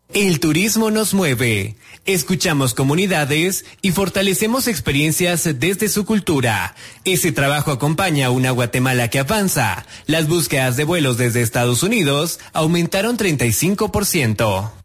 El turismo nos mueve. Escuchamos comunidades y fortalecemos experiencias desde su cultura. Ese trabajo acompaña a una Guatemala que avanza. Las búsquedas de vuelos desde Estados Unidos aumentaron 35%.